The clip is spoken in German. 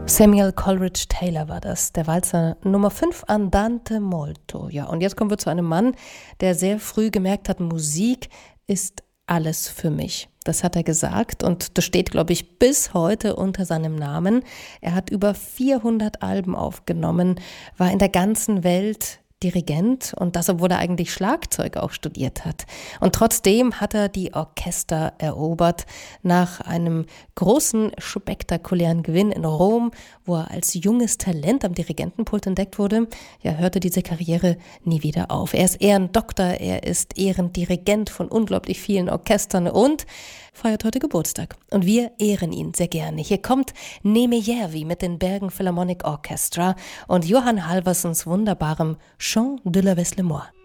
Samuel Coleridge Taylor war das, der Walzer Nummer 5 Andante molto. Ja, und jetzt kommen wir zu einem Mann, der sehr früh gemerkt hat, Musik ist alles für mich. Das hat er gesagt und das steht, glaube ich, bis heute unter seinem Namen. Er hat über 400 Alben aufgenommen, war in der ganzen Welt Dirigent und das, obwohl er eigentlich Schlagzeug auch studiert hat. Und trotzdem hat er die Orchester erobert nach einem großen, spektakulären Gewinn in Rom, wo er als junges Talent am Dirigentenpult entdeckt wurde. Ja, hörte diese Karriere nie wieder auf. Er ist Ehrendoktor, er ist Ehrendirigent von unglaublich vielen Orchestern und feiert heute Geburtstag. Und wir ehren ihn sehr gerne. Hier kommt Nemejärvi mit den Bergen Philharmonic Orchestra und Johann Halvarsons wunderbarem Chant de la Vesle Moi.